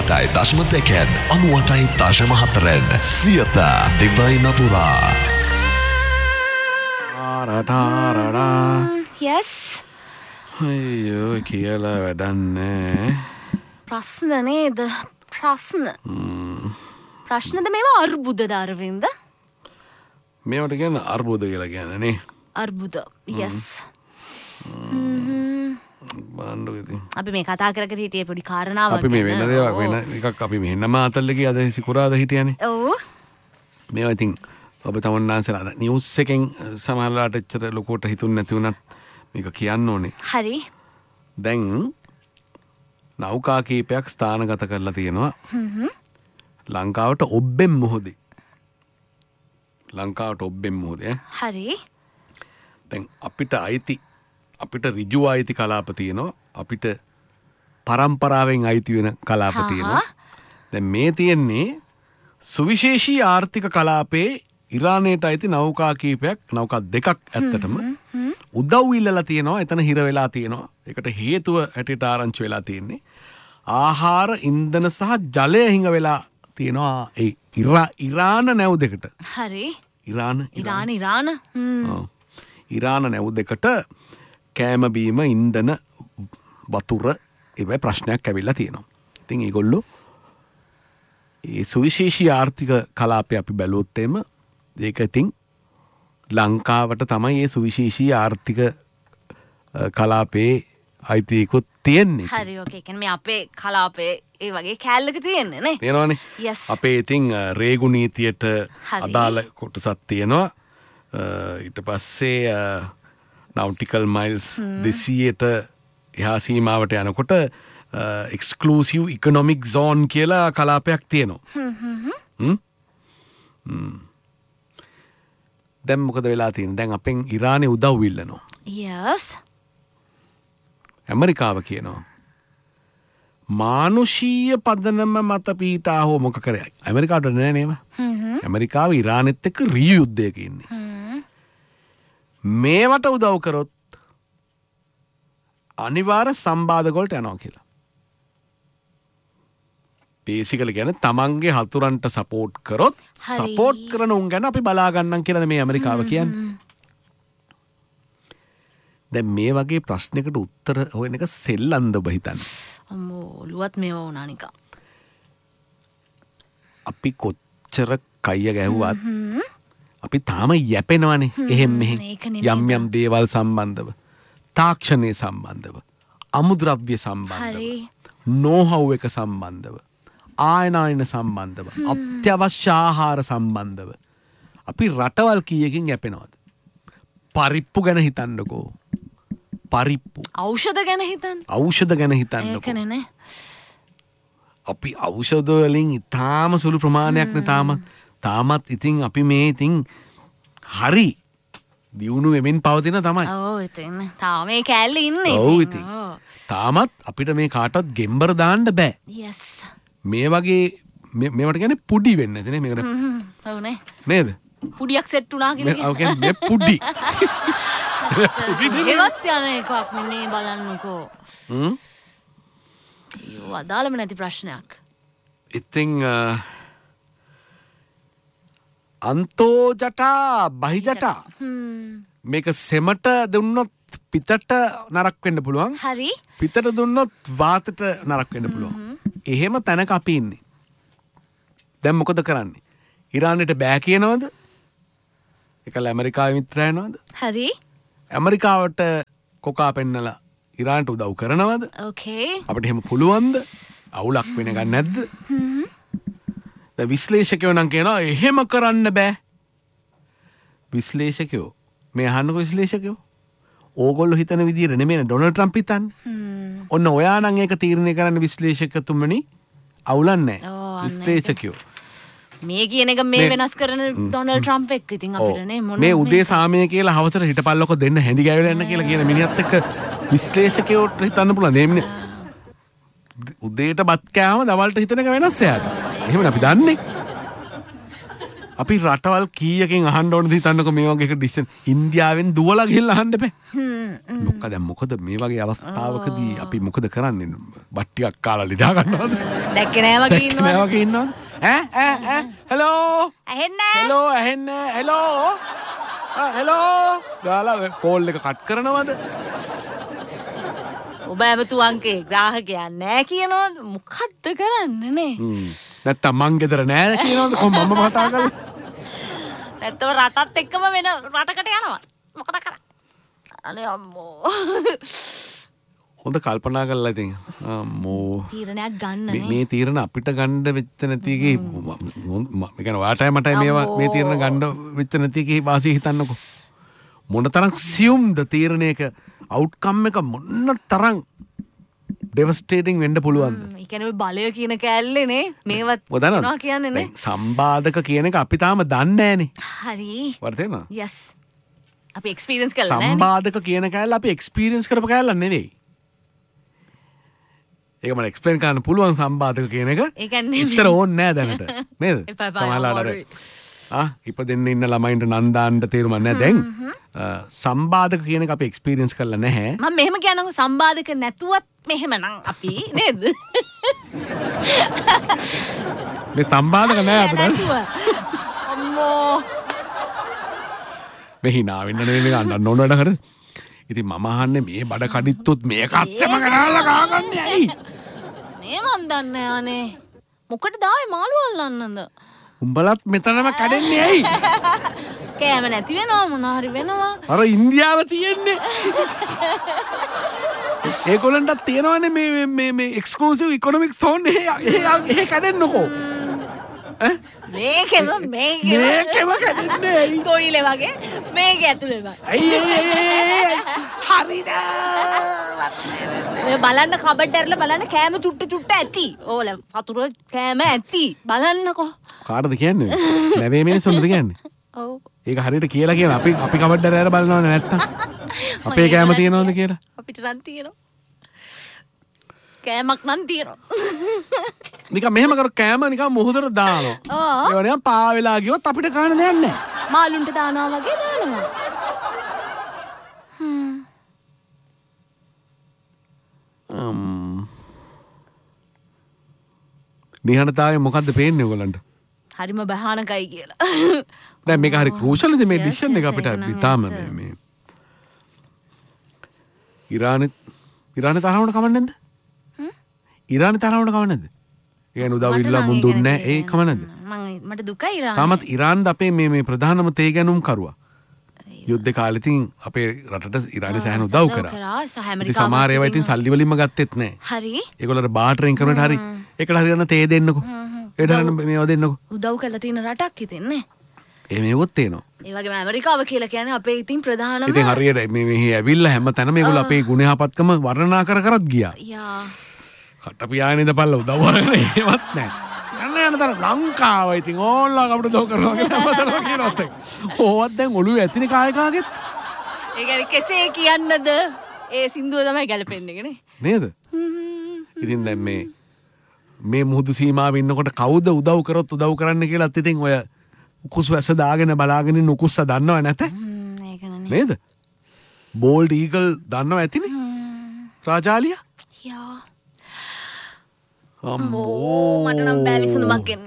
98.2 98.4 සියත දිවයින පුරා. Yes. අයියෝ කියලා වැඩන්නේ. ප්‍රශ්න නේද? ප්‍රශ්නද මේවා අර්බුදද අරවින්ද? මේවට කියන්නේ අර්බුද කියලා කියන්නේ නේ. අර්බුද. Yes. බලන්නකො ඉතින්. අපි මේ කතා කර හිටියේ පොඩි කාරණාවක්. අපි මේ වෙන දේවල් වෙන එකක් අපි මෙහෙ නමාතල්ලේ ගිය අද සිකුරාදා හිටියානේ. ඔව්. මේවා ඉතින් ඔබ තමන්නාන්සලා නිවුස් එකෙන් සමහරලාට එච්චර ලොකුවට හිතුන්නේ නැති වුණත් මේක කියන්න ඕනේ. හරි. දැන් නෞකා කීපයක් ස්ථානගත කරලා තියෙනවා. ලංකාවට ඔබ්බෙන් මොහොතේ. ලංකාවට ඔබ්බෙන් මොහොතේ. හරි. දැන් අපිට ඍජු අයිති කලාප තියෙනවා. අපිට පරම්පරාවෙන් අයිති වෙන කලාප තියෙනවා. දැන් මේ තියෙන්නේ සුවිශේෂී ආර්ථික කලාපේ ඉරානයට අයිති නෞකා කීපයක්, නෞකා දෙකක් ඇත්තටම උදව් ඉල්ලලා තියෙනවා. එතන හිර වෙලා තියෙනවා. ඒකට හේතුව හැටියට ආරංචි වෙලා තියෙන්නේ ආහාර, ඉන්ධන සහ ජලය හිඟ වෙලා තියෙනවා ඒ ඉරාන නැව් දෙකට. හරි. ඉරාන. ඉරාන නැව් දෙකට කෑම බීම, ඉන්ධන, වතුර ඒවයි ප්‍රශ්නයක් ඇවිල්ලා තියෙනවා. ඉතින් ඒගොල්ලෝ ඒ සුවිශේෂී ආර්ථික කලාපය අපි බැලුවොත් එම ඒක ඉතින් ලංකාවට තමයි මේ සුවිශේෂී ආර්ථික කලාපේ අයිතියකුත් තියෙන්නේ. හරි. ඕකේ. කියන්නේ මේ අපේ කලාපේ ඒ වගේ කෑල්ලක තියෙන්නේ නේ. තියෙනවනේ. Yes. අපේ ඉතින් රේගු නීතියට අදාළ කොටසක් තියෙනවා. ඊට පස්සේ nautical miles 200ට එහා සීමාවට යනකොට exclusive economic zone කියලා කලාපයක් තියෙනවා. දැන් මොකද වෙලා තියෙන්නේ? දැන් අපෙන් ඉරානේ උදව් ඉල්ලනවා. Yes. ඇමරිකාව කියනවා මානුෂීය පදනම මත පීඨා හෝ මොක කරේ. ඇමරිකාවට නෑ නේම. ඇමරිකාව ඉරානෙත් එක්ක රියු යුද්ධයක ඉන්නේ. මේවට උදව් කරොත් අනිවාර්ය සම්බාධක වලට යනවා කියලා. බේසිකලි කියන්නේ තමන්ගේ හතුරන්ට සපෝට් කරොත් සපෝට් කරන උන් ගැන අපි බලා ගන්නම් කියලා මේ ඇමරිකාව කියන්නේ. දැන් මේ වගේ ප්‍රශ්නයකට උත්තර හොයන එක සෙල්ලම්ද ඔබ හිතන්නේ? අම්මෝ ඔළුවත් මේව වුණා නිකන්. අපි කොච්චර කයිය ගැහුවත් අපි තාම යැපෙනවනේ එහෙම් මෙහෙම් යම් යම් දේවල් සම්බන්ධව, තාක්ෂණයේ සම්බන්ධව, අමුද්‍රව්‍ය සම්බන්ධව, නෝහව් එක සම්බන්ධව, ආයනායන සම්බන්ධව, අත්‍යවශ්‍ය ආහාර සම්බන්ධව අපි රටවල් කීයකින් යැපෙනවද? පරිප්පු ගැන හිතන්නකෝ. පරිප්පු. ඖෂධ ගැන හිතන්නකෝ. ඒකනේ නේ. අපි ඖෂධ වලින් ඉතාම සුළු ප්‍රමාණයක් නේ තාමත් ඉතින් අපි මේ ඉතින් හරි දියුණු වෙමින් පවතින තමයි. ඔව් ඉතින් තාම මේ කැලේ ඉන්නේ. ඔව් ඉතින්. තාමත් අපිට මේ කාටවත් ගෙම්බර දාන්න බෑ. Yes. මේ වගේ මේවට කියන්නේ පුඩි වෙන්න ඇති නේ මේකට. ඔව් නේ. නේද? පුඩියක් සෙට් වුණා කියලා. ඔව් කියන්නේ මේ පුඩි. ඒවත් යන එකක් මේ බලන්නකෝ. යෝ අදාළම නැති ප්‍රශ්නයක්. ඉතින් අන්තෝ ජටා බහි ජටා මේක සෙමට දුන්නොත් පිතට නරක් වෙන්න පුළුවන්. හරි. පිතට දුන්නොත් වාතට නරක් වෙන්න පුළුවන්. එහෙම තැනක අපි ඉන්නේ. දැන් මොකද කරන්නේ? ඉරානෙට බෑ කියනවද? ඒකල ඇමරිකාවේ මිත්‍රය වෙනවද? හරි. ඇමරිකාවට කොකා පෙන්නලා ඉරානට උදව් කරනවද? ඕකේ. අපිට එහෙම පුළුවන්ද? අවුලක් වෙන ගන්න නැද්ද? දැන් විශ්ලේෂකයෝ නම් කියනවා එහෙම කරන්න බෑ. විශ්ලේෂකයෝ මේ අහන්නකො විශ්ලේෂකයෝ. ඕගොල්ලෝ හිතන විදිහට නෙමෙයි ඩොනල්ඩ් ට්‍රම්ප් හිතන්නේ. ඔන්න ඔයා නම් ඒක තීරණය කරන්න විශ්ලේෂකතුමනි අවුලක් නැහැ. විශ්ලේෂකයෝ මේ කියන එක මේ වෙනස් කරන ඩොනල්ඩ් ට්‍රම්ප් එක්ක ඉතින් අපිට නේ මොන මේ උදේ සාමය කියලා හවසට හිටපල්ලකො දෙන්න හැඳි ගෑවිලා යන්න කියලා කියන මිනිහත් එක්ක විශ්ලේෂකයෝට හිතන්න පුළුවන්. මේ මිනිහ උදේට බත් කෑවම දවල්ට හිතන එක වෙනස් එයාට. එහෙමනේ අපි දන්නේ. අපි රටවල් කීයකින් අහන්න ඕනද හිතන්නකෝ මේ වගේ එක ඩිසිෂන් ඉන්දියාවෙන් දුවලා ගිහලා අහන්න බෑ. මොකද මොකද මේ වගේ අවස්ථාවකදී අපි මොකද කරන්නේ? බට්ටියක් කාලා ලිදා ගන්නවද? දැක්කේ නෑ වගේ ඉන්නවා. නෑ වගේ ඉන්නවද? හෙලෝ ඇහෙන්නේ හෙලෝ ඇහෙන්නේ හෙලෝ හෙලෝ ගාලා කෝල් එක කට් කරනවද? ඔබ ඇමතුවන්ගේ ග්‍රාහකයන් නෑ කියනවද? මොකද්ද කරන්නේ නේ? නැත්තම් මං ගෙදර නෑ කියනවද? කොහොම මම කතා කරලා? නැත්තම් රටත් එක්කම වෙන රටකට යනවා. මොකද කරන්නේ? අනේ අම්මෝ. හොඳ කල්පනා කරලා ඉතින් අම්මෝ තීරණයක් ගන්න නේ. මේ තීරණ අපිට ගන්න වෙච්ච නැති එකේ මේ කියන්නේ වාටයි මටයි මේවා මේ තීරණ ගන්න වෙච්ච නැති එකේ වාසිය හිතන්නකෝ. මොනතරම් සියුම්ද තීරණයක අවුට්කම් එක මොනතරම් ඩෙවස්ටේටිං වෙන්න පුළුවන්ද? ඒ කියන්නේ බලය කියන කෑල්ලේ නේ මේවත් මොනවා කියන්නේ නේ? සම්බාධක කියන එක අපි තාම දන්නේ නෑනේ. හරි. වර්තේනවා? යස්. අපි එක්ස්පීරියන්ස් කරලා නෑනේ. සම්බාධක කියන කෑල්ල අපි එක්ස්පීරියන්ස් කරපු කෑල්ල නෙවෙයි. ඒක මම එක්ස්ප්ලেইন කරන්න පුළුවන් සම්බාධක කියන එක. ඒ කියන්නේ විතර ඕනේ නෑ දැනට. නේද? සමහරවිට ඉපදෙන්න ඉන්න ළමයින්ට නම් දාන්න තේරුම් නෑ දැන්. සම්බාධක කියන එක අපි එක්ස්පීරියන්ස් කරලා නැහැ. මම මෙහෙම කියනකො සම්බාධක නැතුවත් මෙහෙමනම් අපි නේද? මේ සම්බාධක නෑ අපිට. අම්මෝ. මේ hina වෙන්න නෙවෙයි අඬන්න ඕන වැඩ කරද? ඉතින් මම අහන්නේ මේ බඩ කඩਿੱත්තොත් මේක අස්සම ගනනලා කාගන්නේ ඇයි? මේ මන් දන්නේ අනේ. මොකටද ආවේ මාළු අල්ලන්නද? උඹලත් මෙතනම කඩන්නේ ඇයි? කෑම නැති වෙනවා මොනවා හරි වෙනවා. අර ඉන්දියාව තියෙන්නේ. ඒගොල්ලන්ට තියෙනවනේ මේ එක්ස්ක්ලූසිව් ඉකොනොමික් සෝන් එහෙ කඩන්නකෝ. මේකෙම කඩන්නේ ඇයි? තොයිලේ වගේ මේක ඇතුලේ වගේ. අයියේ හරිද? මේ බලන්න කබඩ් ඇරලා බලන්න කෑම චුට්ට ඇති. ඕල වතුර කෑම ඇති. බලන්නකෝ. කාටද කියන්නේ? නැවේ මිනිස්සුන්ද කියන්නේ? ඔව්. ඒක හරියට කියලා කියන අපි කබඩ් ඇරලා බලනවනේ නැත්තම්. අපේ කෑම තියනවද කියලා? අපිට නම් තියෙනවා. කෑමක් නම් තියෙනවා. නිකන් මෙහෙම කර කෑම නිකන් මුහුදට දානවා. ඒව නිකන් පා වෙලා ගියොත් අපිට කාණ දෙයක් නැහැ. මාළුන්ට දානවා වගේ දානවා. නිහඬතාවය මොකද්ද පේන්නේ ඔයගලන්ට? හරිම බහානකයි කියලා. දැන් මේක හරි ක්‍රූෂල් ඉතින් මේ ඩිසිෂන් එක අපිට ඉතාලම මේ ඉරානේ තරහවට කමන්නේ නැද්ද? ඉරානේ තරහවට කමන්නේ නැද්ද? ඒ කියන්නේ උදව් ඉල්ලලා මුන් දුන්නේ නැහැ ඒ කම නැද්ද? මට දුකයි ඉරානේ. තාමත් ඉරාන්ද අපේ මේ ප්‍රධානම තේ ගැනුම් කරුවා. යුද්ධ කාලේ ඉතින් අපේ රටට ඉරානේ සෑහෙන උදව් කරා. සමහර ඒවා ඉතින් සල්ලි වලින්ම ගත්තෙත් නැහැ. හරි. ඒගොල්ලෝ බාටරින් කරනට හරි ඒකට හරියන තේ දෙන්නකෝ. ඒකට හරියන මේවා දෙන්නකෝ. උදව් කරලා තියෙන රටක් ඉතින් නේ. ඒ මේවොත් තේනවා. ඒ වගේම ඇමරිකාව කියලා කියන්නේ අපේ ඉතින් ප්‍රධානම ඉතින් හරියට මෙහි ඇවිල්ලා හැම තැනම ඒගොල්ලෝ අපේ ගුණයහපත්කම වර්ණනා කරත් ගියා. යා. කට පියාගෙන ඉඳපල්ල උදව් කරගෙන ඒවත් නැහැ. යන තර ලංකාව ඉතින් ඕල්ලා අපිට දෝ කරනවා කියලා මතනවා කියනත් එක්ක. ඕවත් දැන් ඔළුවේ ඇතිනේ කායකාගෙත්. ඒ කියන්නේ කෙසේ කියන්නද? ඒ සින්දුව තමයි ගැලපෙන්නේ නේ. නේද? ඉතින් දැන් මේ මුහුදු සීමාවේ ඉන්නකොට කවුද උදව් කරොත් උදව් කරන්න කියලාත් ඉතින් ඔය උකුස් වැස්ස දාගෙන බලාගෙන ඉන්න උකුස්ස දන්නව නැත? ඒකනේ. නේද? බෝල්ඩ් ඊගල් දන්නව ඇතිනේ? රාජාලියා? යා. අම්මෝ මට නම් බෑ විසඳුමක් එන්න.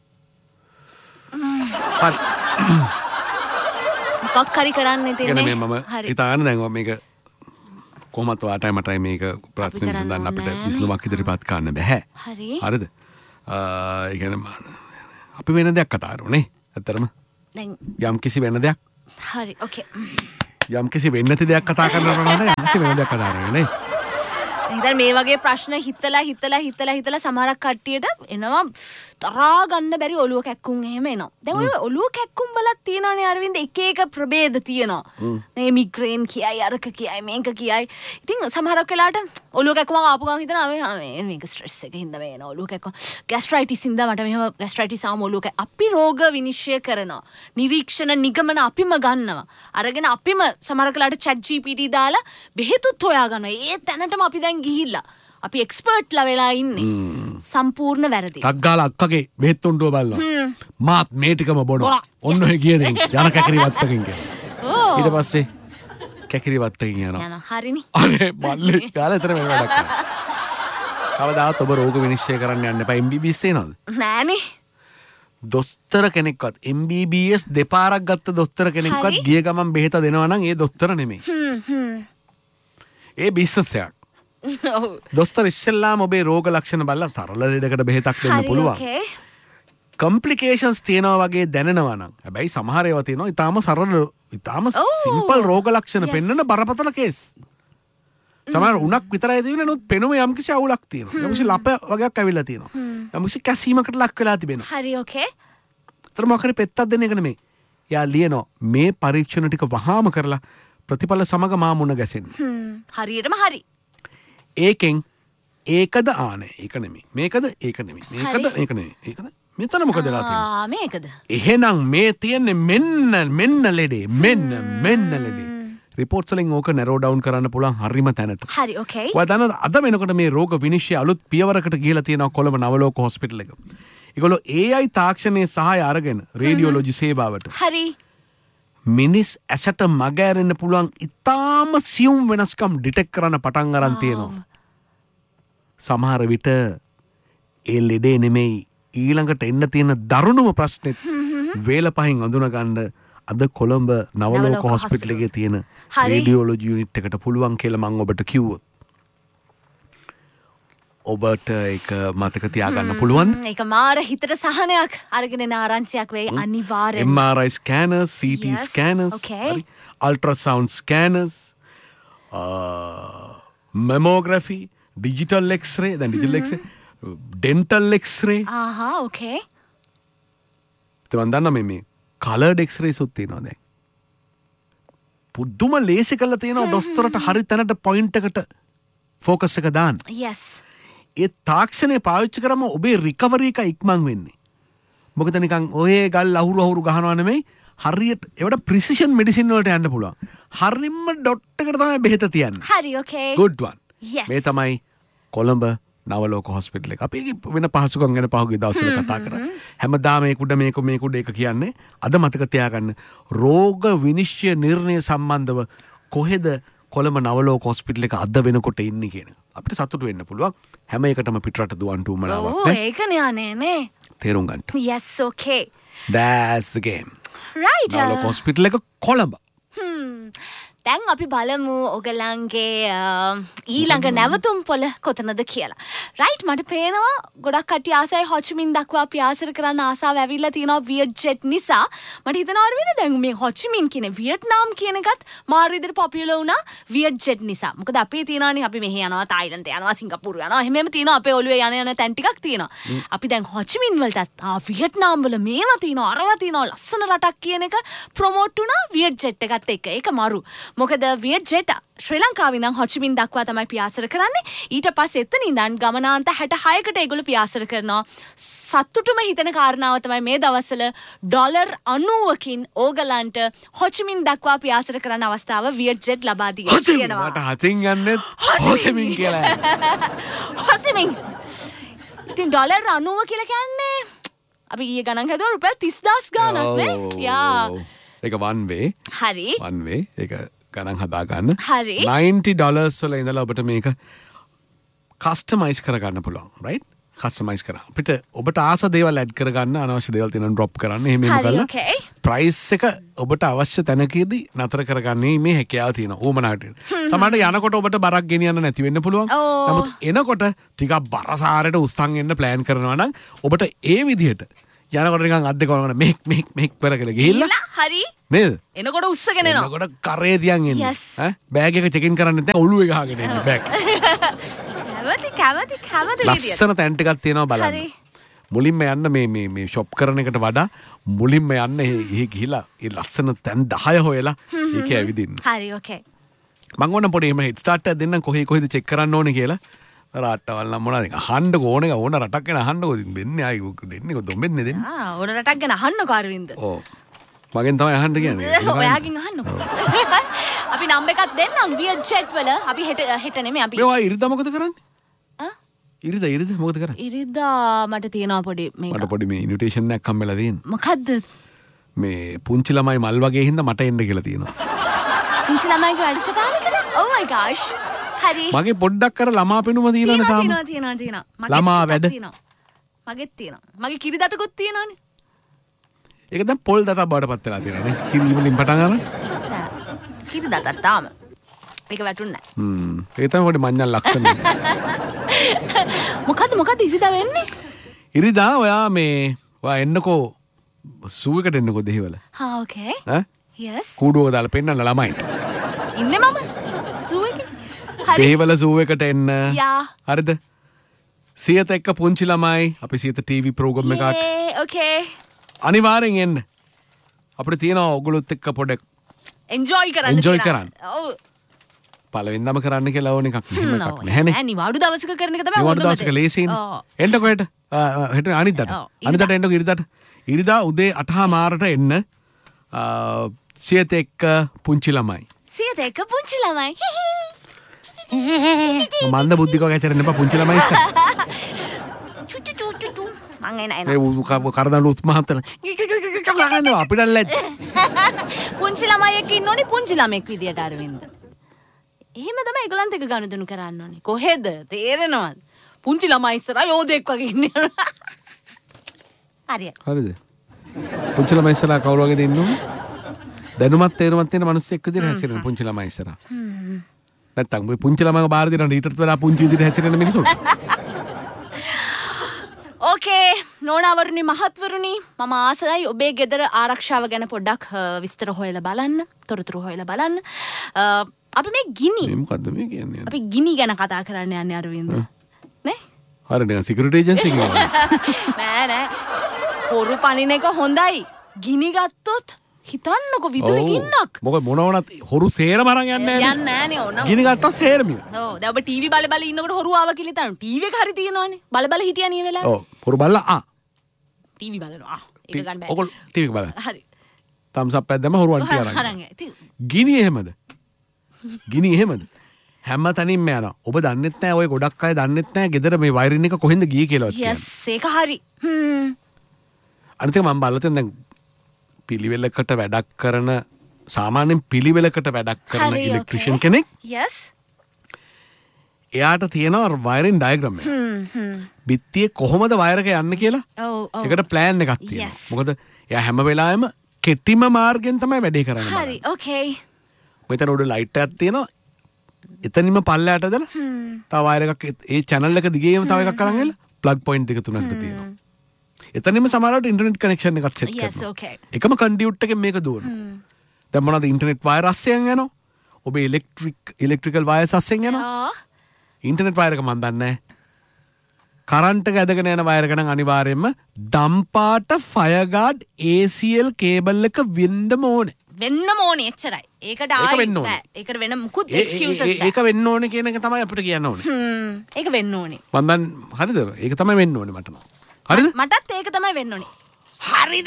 මොකක් හරි කරන්න ඉතින්නේ. කියන්නේ මම හිතාගෙන දැන් මේක කොහොමත් වාටයි මටයි මේක ප්‍රශ්න විසඳන්න අපිට විසඳුමක් ඉදිරිපත් කරන්න බෑ. හරි. හරිද? ඒ කියන්නේ අපි වෙන දෙයක් කතා කරමුනේ. ඇත්තටම. දැන් යම් කිසි වෙන දෙයක්. හරි. ඕකේ. යම් කිසි වෙන්නේ නැති දෙයක් කතා කරනවා නම් යම් කිසි වෙන දෙයක් කතා කරන්නේ නේ. ඉතින් මේ වගේ ප්‍රශ්න හිතලා සමහරක් කට්ටියට එනවා තරහා ගන්න බැරි ඔලුව කැක්කුම් එහෙම එනවා. දැන් ඔය ඔලුව කැක්කුම් බලක් තියෙනවානේ අරවින්ද එක ප්‍රභේද තියෙනවා. මේ මිග්‍රේන් කියයි අරක කියයි මේක කියයි. ඉතින් සමහරක් වෙලාවට ඔලුව කැක්කුම ආපු ගමන් හිතනවා මේක ස්ට්‍රෙස් එකකින් හින්දා මේ එනවා ඔලුව කැක්කුම. ગેස්ට්‍රයිටිස් හින්දා මට මෙහෙම ગેස්ට්‍රයිටිස් ආවම ඔලුව අපි රෝග විනිශ්චය කරනවා. නිරීක්ෂණ නිගමන අපිම ගන්නවා. අරගෙන අපිම සමහරක් වෙලාවට chat GPT දාලා බෙහෙතුත් හොයා ගන්නවා. ඒ තැනටම අපි දැන් ගිහිල්ලා අපි එක්ස්පර්ට්ලා වෙලා ඉන්නේ. සම්පූර්ණ වැරදි. ටග්ගාලා අක්කගේ බෙහෙත් උණ්ඩුව බලනවා. මාත් මේ ටිකම බොනවා. ඔන්න ඔය ගිය දෙන් යන කැකිරි වත්තකින් කියලා. ඊට පස්සේ කැකිරි වත්තකින් යනවා. යනවා. හරිනේ. අනේ බල්ලේ කාලේ තර මේ වැඩක් කරනවා. කවදාවත් ඔබ රෝග විනිශ්චය කරන්න යන්න එපා. MBBS තේනවද? නෑනේ. දොස්තර කෙනෙක්වත් MBBS දෙපාරක් ගත්ත දොස්තර කෙනෙක්වත් ගිය ගමන් බෙහෙත දෙනවා නම් ඒ දොස්තර නෙමෙයි. ඒ බිස්නස් එකක්. දොස්තර ඉස්සෙල්ලාම ඔබේ රෝග ලක්ෂණ බලලා සරල ලෙඩකට බෙහෙතක් දෙන්න පුළුවන්. කොම්ප්ලිකේෂන්ස් තියෙනවා වගේ දැනෙනවා නම් හැබැයි සමහර ඒවා තියෙනවා ඊටාම සරල ඊටාම සිම්පල් රෝග ලක්ෂණ පෙන්වන බරපතල කේස්. සමහර උණක් විතරයි තියෙන්නේ නමුත් පෙනුම යම්කිසි අවුලක් තියෙනවා. යම්කිසි ලප වගේක් ඇවිල්ලා තියෙනවා. යම්කිසි කැසීමකට ලක් වෙලා තිබෙනවා. හරි ඕකේ. ඒතර මොකද පෙත්තක් දෙන එක නෙමෙයි. යා ලියනවා මේ පරීක්ෂණ ටික වහාම කරලා ප්‍රතිඵල සමග මා මුණ ගැසෙන්න. හරියටම හරි. ඒකෙන් ඒකද ආනේ ඒක නෙමෙයි. මේකද ඒක නෙමෙයි. මේකද ඒක නෙමෙයි. ඒකද මෙතන මොකද වෙලා තියෙන්නේ? මේකද. එහෙනම් මේ තියෙන්නේ මෙන්න ලෙඩේ. මෙන්න ලෙඩේ. රිපෝට්ස් වලින් ඕක නැරෝ ඩවුන් කරන්න පුළුවන් හරිම තැනට. හරි ඕකේ. ඔයා දන්නවද අද වෙනකොට මේ රෝග විනිශ්චය අලුත් පියවරකට ගිහලා තියෙනවා කොළඹ නවලෝක හොස්පිටල් එක. ඒගොල්ලෝ AI තාක්ෂණයේ සහාය අරගෙන රේඩියෝලොජි සේවාවට. හරි. මිනිස් ඇසට මග ඇරෙන්න පුළුවන් ඉතාම සියුම් වෙනස්කම් ඩිටෙක්ට් කරන්න පටන් අරන් තියෙනවා. සමහර විට ඒ ලෙඩේ නෙමෙයි ඊළඟට එන්න තියෙන දරුණුම ප්‍රශ්නෙත් වේල පහින් අඳුන ගන්න අද කොළඹ නවලෝක හොස්පිටල් එකේ තියෙන රේඩියෝලොජි යුනිට් එකට පුළුවන් කියලා මම ඔබට කිව්වොත් ඔබට ඒක මතක තියාගන්න පුළුවන්ද? ඒක මාර හිතට සහනයක් අරගෙන එන ආරංචියක් වෙයි අනිවාර්යෙන්. MRI scanners, CT scanners, ultrasound scanners, mammography, digital x-ray, then digital x-ray, dental x-ray. Okay. තමන් දන්නා මේ coloured x-rays උත් තියෙනවා දැන්. පුදුම ලේසි කරලා තියෙනවා දොස්තරට හරි තැනට පොයින්ට් එකට ફોකස් එක දාන්න. Yes. ඒ තාක්ෂණය පාවිච්චි කරාම ඔබේ රිකවරි එක ඉක්මන් වෙන්නේ. මොකද නිකන් ඔය ගල් අහුරු ගහනවා නෙමෙයි හරියට ඒවට ප්‍රිසිෂන් මෙඩිසින් වලට යන්න පුළුවන්. හරියම ඩොට් එකට තමයි බෙහෙත තියන්නේ. හරි okay. Good one. Yes. මේ තමයි කොළඹ නවලෝක හොස්පිටල් එක. අපි වෙන පහසුකම් ගැන පහුගිය දවස්වල කතා කරා. හැමදාම මේකුඩ මේක කියන්නේ අද මතක තියාගන්න රෝග විනිශ්චය නිර්ණය සම්බන්ධව කොහෙද කොළඹ නවලෝක හොස්පිටල් එක අද වෙනකොට ඉන්නේ කියන අපිට සතුටු වෙන්න පුළුවන්. හැම එකටම පිටරට දුවන් ටූමලාවක් නෑ. ඒකනේ අනේ. තේරුම් ගන්න. Yes okay. That's the game. Right. Navaloka hospital එක කොළඹ. දැන් අපි බලමු ඔගලන්ගේ ඊළඟ නැවතුම් පොළ කොතනද කියලා. රයිට් මට පේනවා ගොඩක් කට්ටිය ආසයි හොචිමින් දක්වා අපි ආසර කරන්න ආසාව ඇවිල්ලා තියෙනවා වියට්ජෙට් නිසා. මට හිතෙනවා අරවින්ද දැන් මේ හොචිමින් කියන වියට්නාම් කියන එකත් මාරු විදිහට පොපියුලර් වුණා වියට්ජෙට් නිසා. මොකද අපි තියනවානේ අපි මෙහෙ යනවා තායිලන්ත යනවා සිංගප්පූරු යනවා එහෙමම තියෙනවා අපේ ඔළුවේ යන තැන් ටිකක් තියෙනවා. අපි දැන් හොචිමින් වලටත් වියට්නාම් වල මේවා තියෙනවා අරවා තියෙනවා ලස්සන රටක් කියන එක ප්‍රොමෝට් වුණා වියට්ජෙට් එකත් එක්ක. ඒක මරු. මොකද වියට්ජෙට් ශ්‍රී ලංකාවේ ඉඳන් හොචිමින් දක්වා තමයි පියාසර කරන්නේ. ඊට පස්සේ එතන ඉඳන් ගමනාන්ත 66කට ඒගොල්ලෝ පියාසර කරනවා. සතුටුම හිතෙන කාරණාව තමයි මේ දවස්වල ඩොලර් 90කින් ඕගලන්ට හොචිමින් දක්වා පියාසර කරන්න අවස්ථාව වියට්ජෙට් ලබා දී කියනවා. මට හතින් යන්නේ හොචිමින් කියලා. හොචිමින්. ඉතින් ඩොලර් 90 කියලා කියන්නේ අපි ඊයේ ගණන් හදුවා රුපියල් 30000 ගාණක් නේ. යා. ඒක one way. හරි. one way. ඒක ගණන් හදා ගන්න. හරි. $90 වල ඉඳලා ඔබට මේක කස්ටමයිස් කරගන්න පුළුවන්. right? කස්ටමයිස් කරා. අපිට ඔබට ආස දේවල් ඇඩ් කරගන්න අනවශ්‍ය දේවල් තියෙනවා ඩ්‍රොප් කරන්න. එහෙම කරලා ප්‍රයිස් එක ඔබට අවශ්‍ය තැනකදී නතර කරගන්නේ මේ හැකියාව තියෙනවා. ඕමනාට. සමහරට යනකොට ඔබට බරක් ගෙනියන්න නැති වෙන්න පුළුවන්. නමුත් එනකොට ටිකක් බරසාරයට උස්සන් එන්න ප්ලෑන් කරනවා නම් ඔබට ඒ විදිහට යනකොට නිකන් අද්දේ කරනකොට මේක් පෙර කියලා ගිහිල්ලා හරි නේද? එනකොට උස්සගෙන එනවා. එනකොට කරේ තියන් එන්නේ. ඈ බෑග් එක චෙක් ඉන් කරන්න නැත්නම් ඔළුවේ ගහගෙන එන්නේ බෑග්. කැමති ලස්සන තැන් ටිකක් තියෙනවා බලන්න. මුලින්ම යන්න මේ ෂොප් කරන එකට වඩා මුලින්ම යන්න එහෙ ගිහිලා ඒ ලස්සන තැන් 10 හොයලා ඒකේ ඇවිදින්න. හරි ඕකේ. මම ඕන පොඩි එහෙම හෙඩ් ස්ටාර්ට් එකක් දෙන්නම් කොහෙද චෙක් කරන්න ඕනේ කියලා. රටවල් නම් මොනවද අහන්න ඕන රටක් ගැන අහන්නකෝ දෙන්නේ ආයි දෙන්නේ කොහොමද දෙන්නේ ඕන රටක් ගැන අහන්නකෝ අරවින්ද ඔව් මගෙන් තමයි අහන්න කියන්නේ ඔයාගෙන් අහන්නකෝ අපි නම් එකක් දෙන්නම් වියට්ජෙට් වල අපි හෙට නෙමෙයි අපි මේවා ඉරිදා මොකද කරන්නේ ඉරිදා මොකද කරන්නේ? ඉරිදා මට තියෙනවා පොඩි මේක. මට පොඩි මේ ඉන්විටේෂන් එකක් හම්බෙලා තියෙනවා. මොකද්ද? මේ පුංචි ළමයි මල් වගේ හින්දා මට එන්න කියලා තියෙනවා. පුංචි ළමයිගේ වැඩසටහනකට? Oh my gosh. හරි. මගේ පොඩ්ඩක් අර ළමා පෙනුම තියෙනවනේ තාම. තියෙනවා. ළමා වැඩ. මගෙත් තියෙනවා. මගේ කිරි දතකුත් තියෙනවානේ. ඒක දැන් පොල් දතක් බවට පත් වෙලා තියෙනවා නේ. කිරි වලින් පටන් ගන්න. කිරි දතක් තාම. ඒක වැටුන්නේ නැහැ. ඒක තමයි පොඩි මඤ්ඤල් ලක්ෂණ. මොකද්ද ඉරිදා වෙන්නේ? ඉරිදා ඔයා එන්නකෝ සූ එකට එන්නකෝ දෙහිවල. හා ඕකේ. yes. කූඩුවක දාලා පෙන්නන්න ළමයින්ට. ඉන්නේ මම. සූ එකේ. හරි. දෙහිවල සූ එකට එන්න. යා. හරිද? සියත එක්ක පුංචි ළමයි අපි සියත ටීවී ප්‍රෝග්‍රෑම් එකක්. ඕකේ. අනිවාර්යෙන් එන්න. අපිට තියෙනවා ඔයගොල්ලොත් එක්ක පොඩක් එන්ජොයි කරන්න. ඔව්. පළවෙනිදම කරන්න කියලා ඕන එකක් නෙමෙයි එකක් නැහැනේ. නෑ නිවාඩු දවසක කරන එක තමයි නිවාඩු දවසක ලේසියිනේ. එන්නකෝ හෙට. හෙට අනිද්දාට. අනිද්දාට එන්නකෝ ඉරිදාට. ඉරිදා උදේ 8:00 එන්න. සියත එක්ක පුංචි ළමයි. සියත එක්ක පුංචි ළමයි. මන්ද බුද්ධිකව ගැචරෙන්න එපා පුංචි ළමයි ඉස්සර. චුචු මං එන. ඒ කරදඬු උස්මහත්තල. අපිට ලැජ්ජ. පුංචි ළමයි එක්ක ඉන්න ඕනේ පුංචි ළමෙක් විදියට අරවින්ද. එහෙම තමයි ඒගොල්ලන්ට එක ගනුදෙනු කරන්න ඕනේ. කොහෙද? තේරෙනවද? පුංචි ළමයි ඉස්සරහා යෝධෙක් වගේ ඉන්නේ. හරියට. හරිද? පුංචි ළමයි ඉස්සරහා කවුරු වගේද ඉන්නෝනේ? දැනුමත් තේරුමත් තියෙන මිනිස්සෙක් විදිහට හැසිරෙන පුංචි ළමයි ඉස්සරහා. නැත්තම් මේ පුංචි ළමයිව බාර දෙනවා ඊටත් වඩා පුංචි විදිහට හැසිරෙන මිනිස්සුන්ට. ඕකේ නෝනාවරුනි මහත්වරුනි මම ආසයි ඔබේ ගෙදර ආරක්ෂාව ගැන පොඩ්ඩක් විස්තර හොයලා බලන්න, තොරතුරු හොයලා බලන්න. අපි මේ ගිනි මොකද්ද මේ කියන්නේ? අපි ගිනි ගැන කතා කරන්න යන්නේ අරවින්ද. නේ? හරි නිකන් සිකියුරිටි ඒජන්සි කියනවා. නෑ. හොරු පනින එක හොඳයි. ගිනි ගත්තොත් හිතන්නකො විදුලි ගින්නක්. මොකද මොනවනත් හොරු සේරම අරන් යන්නේ නෑනේ. යන්නේ නෑනේ ඕන. ගිනි ගත්තොත් සේරම. ඔව් දැන් ඔබ ටීවී බල ඉන්නකොට හොරු ආවා කියලා හිතන්න. ටීවී එක හරි තියෙනවනේ. බල හිටියා නිය වෙලාව. ඔව් හොරු බලලා ටීවී බලනවා. ඒක ගන්න බෑ. ඔකල් ටීවී එක බලන්න. හරි. thumbs up එකක් දැම්ම හොරු අන්ටි අරන්. ගිනි එහෙමද? ගිනි එහෙමද? හැම තැනින්ම යනවා. ඔබ දන්නෙත් නැහැ ඔය ගොඩක් අය දන්නෙත් නැහැ ගෙදර මේ වයරින් එක කොහෙන්ද ගියේ කියලාවත්. yes ඒක හරි. අනිත් එක මම බලලා තියෙන දැන් පිළිවෙලකට වැඩක් කරන සාමාන්‍යයෙන් පිළිවෙලකට වැඩක් කරන ඉලෙක්ට්‍රිෂියන් කෙනෙක්. yes. එයාට තියෙනවා වයරින් ඩයග්‍රෑම් එක. බිත්තියේ කොහොමද වයර් එක යන්නේ කියලා. ඒකට ප්ලෑන් එකක් තියෙනවා. මොකද එයා හැම වෙලාවෙම කෙටිම මාර්ගෙන් තමයි වැඩේ කරන්නේ. හරි ඕකේ. මෙතන උඩ ලයිට් එකක් තියෙනවා. එතනින්ම පල්ලයට දාලා තව වයර් එකක් ඒ channel එක දිගේම තව එකක් අරන් එලා plug point දෙක තුනක් තියෙනවා. එතනින්ම සමහරවිට ඉන්ටර්නෙට් කනෙක්ෂන් එකක් සෙට් කරනවා. yes okay. එකම කන්ඩියුට් එකෙන් මේක දුවනවා. දැන් මොනවද ඉන්ටර්නෙට් වයර් අස්සෙන් යනවා. ඔබේ ඉලෙක්ට්‍රිකල් වයර්ස් අස්සෙන් යනවා. ඉන්ටර්නෙට් වයර් එක මන් දන්නේ නැහැ. කරන්ට් එක ඇදගෙන යන වයර් එක නම් අනිවාර්යයෙන්ම දම්පාට ෆයර් ගාඩ් ACL කේබල් එක වෙන්නම ඕනේ. වෙන්නම ඕනේ එච්චරයි. ඒකට ආයි බෑ. ඒකට වෙන මුකුත් එක්ස්කියුසස් නැහැ. ඒක වෙන්න ඕනේ කියන එක තමයි අපිට කියන්න ඕනේ. ඒක වෙන්න ඕනේ. මම දැන් හරිද? ඒක තමයි වෙන්න ඕනේ මට. හරිද? මටත් ඒක තමයි වෙන්න ඕනේ. හරිද?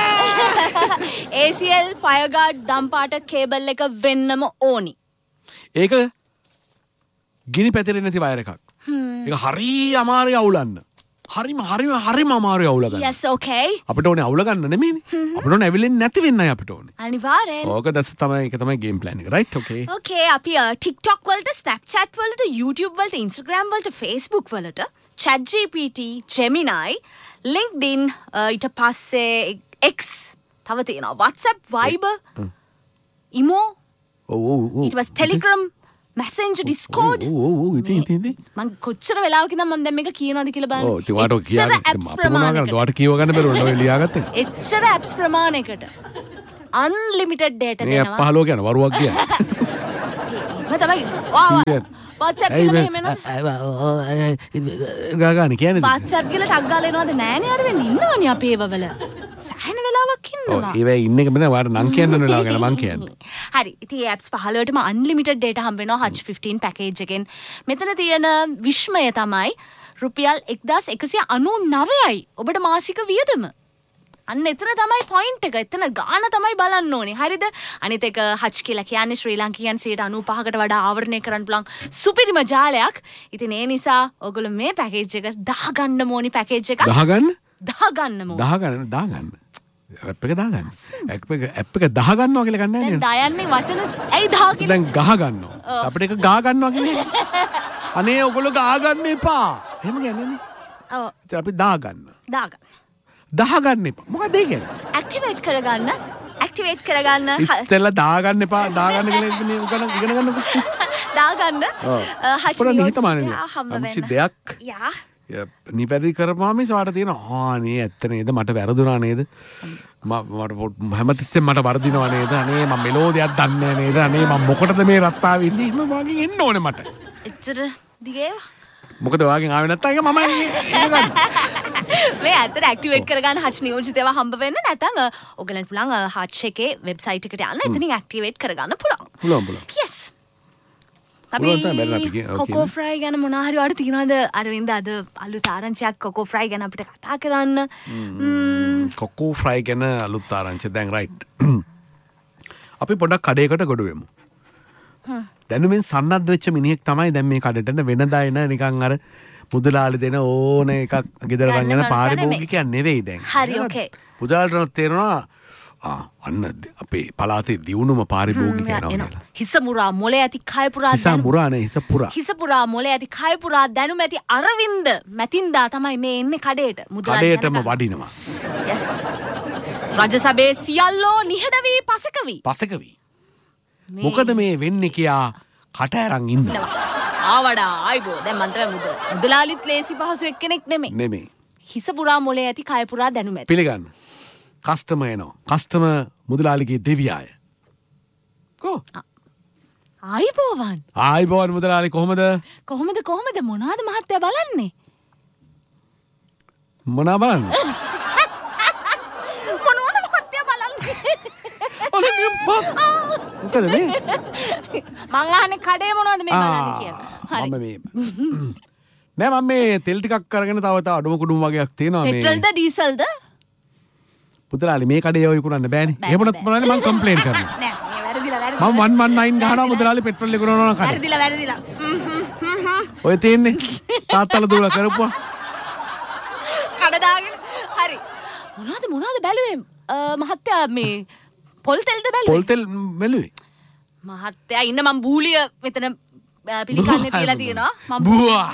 ACL fire guard දම්පාට කේබල් එක වෙන්නම ඕනි. ඒක ගිනි පැතිරෙන්නේ නැති වයර් එකක්. ඒක හරි අමාරුයි අවුලන්න. හරිම අමාරුයි අවුල ගන්න. yes okay. අපිට ඕනේ අවුල ගන්න නෙමෙයිනේ. අපිට ඕනේ ඇවිලෙන්නේ නැති වෙන්නයි අපිට ඕනේ. අනිවාර්යෙන්. ඕක ඒක තමයි ගේම් ප්ලෑන් එක. right okay. okay අපි TikTok වලට, Snapchat වලට, YouTube වලට, Instagram වලට, Facebook වලට, ChatGPT, Gemini, LinkedIn ඊට පස්සේ X තව තියෙනවා WhatsApp, Viber, Imo. ඊට පස්සේ Telegram, Messenger, Discord. ඉතින් මං කොච්චර වෙලාවකින්ද මම දැන් මේක කියනවාද කියලා බලන්න. ඔව් ඉතින් වාට ඔයාට කියව ගන්න බැරුව නෝ ලියාගත්තේ. එච්චර apps ප්‍රමාණයකට unlimited data මේ දෙනවා. 15 කියන වරුවක් ගියා. මම තමයි WhatsApp කියලා මෙහෙම එනවා. ගාගානේ කියන්නේ. WhatsApp කියලා ටග් ගාලා එනවද නෑනේ අර වෙන්නේ ඉන්නවනේ අපේ ඒවවල. සෑහෙන වෙලාවක් ඉන්නවා. ඒවැ ඉන්න එක බෑ වාට නම් කියන්න වෙලාව ගැන මං කියන්නේ. හරි. ඉතින් මේ apps 15ටම unlimited data හම්බ වෙනවා Hutch 15 package එකෙන්. මෙතන තියෙන විශ්මය තමයි රුපියල් 1199යි ඔබට මාසික වියදම. අන්න එතන තමයි පොයින්ට් එක. එතන ගාන තමයි බලන්න ඕනේ. හරිද? අනිත් එක හච් කියලා කියන්නේ ශ්‍රී ලාංකිකයන් 95%කට වඩා ආවරණය කරන්න පුළුවන් සුපිරිම ජාලයක්. ඉතින් ඒ නිසා ඔයගොල්ලෝ මේ පැකේජ් එක දාගන්න ඕනි පැකේජ් එක. දාගන්න ඇප් එක දාගන්න. ඇප් එක දාගන්නවා කියලා ගන්නෑ නේද? දැන් දායන්නේ වචන ඇයි දා කියලා? දැන් ගහ ගන්නවා. අපිට එක ගා ගන්නවා කියන්නේ. අනේ ඔයගොල්ලෝ ගා ගන්න එපා. එහෙම කියන්නේ නේ. ඔව්. ඉතින් අපි දාගන්න. දාගන්න එපා. මොකද ඒ කියන්නේ? ඇක්ටිවේට් කරගන්න. ඉස්සෙල්ලා දාගන්න එපා. දාගන්න කියලා ඉගෙන ගන්න. දාගන්න. හච් නියෝජිතයා දෙයක්. යා. නිපැරදි කරපුවාම සවාට තියෙන ආනේ ඇත්ත නේද මට වැරදුනා නේද මට හැමතිස්සෙම මට වර්ධිනවා නේද අනේ මම මෙලෝදියක් දන්නේ නේද අනේ මම මොකටද මේ රස්තාවේ ඉන්නේ එහෙම වාගෙන් එන්න ඕනේ මට එච්චර දිගේ මොකද වාගෙන් ආවේ නැත්තම් ඒක මම ගන්න මේ ඇත්තට ඇක්ටිවේට් කරගන්න හච් නියෝජිතයව හම්බ වෙන්න නැත්නම් ඔයගලන්ට පුළුවන් හච් එකේ වෙබ්සයිට් එකට යන්න එතනින් ඇක්ටිවේට් කරගන්න පුළුවන් yes අපි කොකෝ ෆ්‍රයි ගැන මොනවා හරි වඩ තියනවාද අරවින්ද අද අලුත් ආරංචියක් කොකෝ ෆ්‍රයි ගැන අපිට කතා කරන්න කොකෝ ෆ්‍රයි ගැන අලුත් ආරංචිය දැන් රයිට් අපි පොඩක් කඩේකට ගොඩ වෙමු දැනුමින් සන්නද්ධ වෙච්ච මිනිහෙක් තමයි දැන් මේ කඩේට වෙනදා එන නිකන් අර මුදලාලි දෙන ඕන එකක් ගෙදර ගන්න පාරිභෝගිකයන් නෙවෙයි දැන් හරි ඕකේ මුදලාලට තේරෙනවා අන්න අපේ පලාතේ දියුණුම පාරිභෝගිකයනවා හිස මුරා මොලේ ඇති කය පුරා හිස පුරා මොලේ ඇති කය පුරා දැනුම ඇති අරවින්ද මැතින්දා තමයි මේ එන්නේ කඩේට කඩේටම වඩිනවා yes රජසභේ සියල්ලෝ නිහඬ වී පසක වී මොකද මේ වෙන්නේ කියා කට අරන් ඉන්නවා ආවඩා ආයිබෝ දැන් මන්තර මුදලාලිත් ලේසි පහසු එක්කෙනෙක් නෙමෙයි හිස පුරා මොලේ ඇති කය පුරා දැනුම ඇති පිළිගන්න කස්ටම එනවා කස්ටම මුදලාලිගේ දෙවියාය කෝ ආයිබෝවන් මුදලාලි කොහොමද මොනවද මහත්තයා බලන්නේ මොනවා බලන්නේ මොනවද මහත්තයා බලන්නේ මොකද මේ මං අහන්නේ කඩේ මොනවද මේ බලන්නේ කියලා හරි නෑ මම මේ තෙල් ටිකක් අරගෙන තව අඩුම කුඩුම වගේක් තියෙනවා මේ පෙට්‍රල්ද ඩීසල්ද මුදලාලි මේ කඩේ ඔය විකුණන්න බෑනේ. එහෙමවත් මොනවානේ මම කම්ප්ලේන්ට් කරනවා. නෑ මේ වැරදිලා. මම 119 ගහනවා මුදලාලි පෙට්‍රල් විකුණනවා නම් කඩේ. වැරදිලා. ඔය තියෙන්නේ තාත්තලා දූලා කරපුවා. කඩ දාගෙන. හරි. මොනවද බැලුවේ? මහත්තයා මේ පොල් තෙල්ද බැලුවේ? පොල් තෙල් බැලුවේ. මහත්තයා ඉන්න මම බූලිය මෙතන පිළිකන්නේ තියලා තියෙනවා. මම බූවා.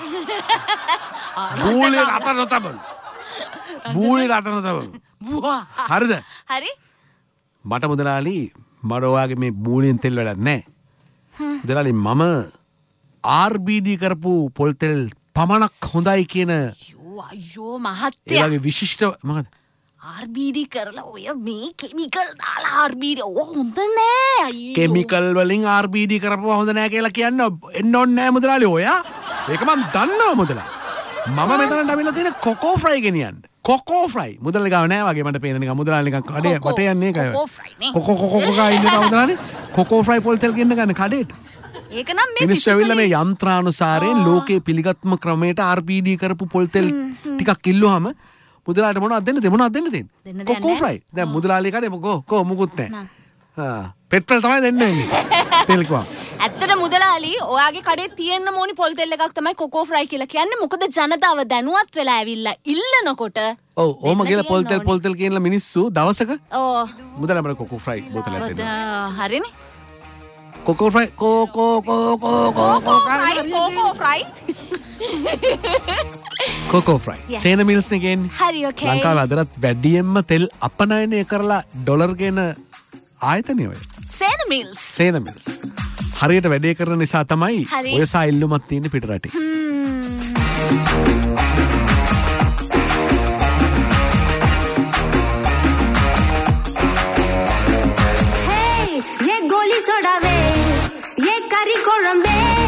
බූලිය රතන තබන. බූලිය රතන තබන. හරිද හරි මට මුදලාලි මට ඔයාගේ මේ බූලියෙන් තෙල් වැඩක් නැහැ මුදලාලි මම RBD කරපු පොල් තෙල් පමණක් හොඳයි කියන අයියෝ මහත්තයා ඒගේ විශිෂ්ට මොකද RBD කරලා ඔය මේ කෙමිකල් දාලා RBD හොඳ නෑ අයියෝ කෙමිකල් වලින් RBD කරපුවා හොඳ නෑ කියලා කියන්න එන්න ඕනේ නෑ මුදලාලි ඔයා ඒක මම දන්නවා මුදලාලි මම මෙතනට අවිල්ලා තියෙන කොකෝ ෆ්‍රයි ගෙනියන්න කොකෝ ෆ්‍රයි මුදලාලි ගාව නෑ වගේ මට පේන නිකන් මුදලාලි නිකන් කඩේ වට යන්නේ ඒකයි කොකෝ ෆ්‍රයි නේ කොකෝ ගා ඉන්න මුදලාලි කොකෝ ෆ්‍රයි පොල් තෙල් ගෙන්න ගන්න කඩේට ඒක නම් මේ මිනිස්සු ඇවිල්ලා මේ යන්ත්‍රානුසාරයෙන් ලෝකේ පිළිගත්ම ක්‍රමයට RBD කරපු පොල් තෙල් ටිකක් ඉල්ලුවාම මුදලාලට මොනවද දෙන්න තියෙන්නේ කොකෝ ෆ්‍රයි දැන් මුදලාලි කඩේ කො මුකුත් නෑ පෙට්‍රල් තමයි දෙන්නේ තෙල් කිව්වා ඇත්තට මුදලාලි ඔයාගේ කඩේ තියෙන්න ඕනි පොල් තෙල් එකක් තමයි කොකෝ ෆ්‍රයි කියලා කියන්නේ මොකද ජනතාව දැනුවත් වෙලා ඇවිල්ලා ඉල්ලනකොට ඔව් ඕම කියලා පොල් තෙල් කියනලා මිනිස්සු දවසක ඔව් මුදලාලි අපිට කොකෝ ෆ්‍රයි බෝතලයක් දෙන්න හරිනේ කොකෝ ෆ්‍රයි කොකෝ ෆ්‍රයි සේන මිල්ස් නේ කියන්නේ හරි ඕකේ ලංකාවේ අදටත් වැඩියෙන්ම තෙල් අපනයනය කරලා ඩොලර් ගෙන ආයතනය ඔය සේන මිල්ස් හරියට වැඩේ කරන නිසා තමයි ඔය සා ඉල්ලුමක් තියෙන්නේ පිට රටේ. Hey, ye goli soda ve, ye kari korambe.